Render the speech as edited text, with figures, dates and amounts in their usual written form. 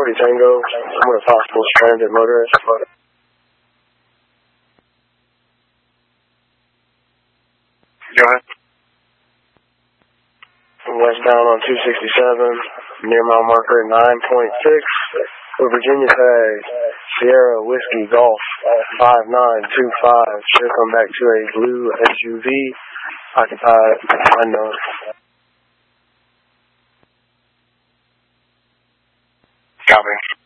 40 Tango, with possible stranded motorist. Go ahead. Westbound on 267, near mile marker 9.6, for Virginia Tag, Sierra Whiskey Golf 5925. Should come back to a blue SUV, occupied unknown. Copy.